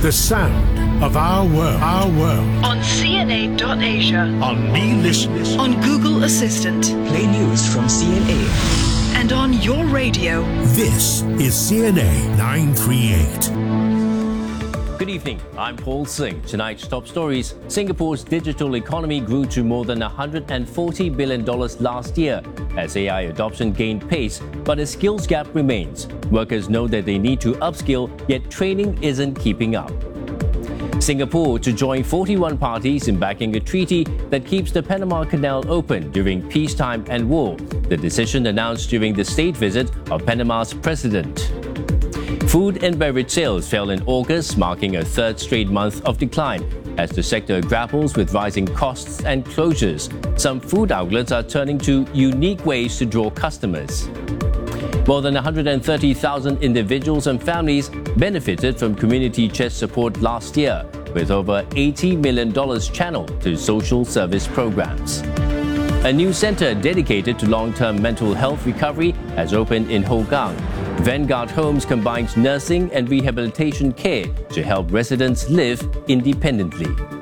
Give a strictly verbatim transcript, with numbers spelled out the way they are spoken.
The sound of our world. Our world. On C N A dot Asia. On Me Listen. On Google Assistant. Play news from C N A. And on your radio. This is C N A nine thirty-eight. Good evening, I'm Paul Singh. Tonight's top stories. Singapore's digital economy grew to more than one hundred forty billion dollars last year as A I adoption gained pace, but a skills gap remains. Workers know that they need to upskill, yet training isn't keeping up. Singapore to join forty-one parties in backing a treaty that keeps the Panama Canal open during peacetime and war. The decision announced during the state visit of Panama's president. Food and beverage sales fell in August, marking a third straight month of decline. As the sector grapples with rising costs and closures, some food outlets are turning to unique ways to draw customers. More than one hundred thirty thousand individuals and families benefited from community chest support last year, with over eighty million dollars channeled to social service programs. A new centre dedicated to long-term mental health recovery has opened in Hougang. Vanguard Homes combines nursing and rehabilitation care to help residents live independently.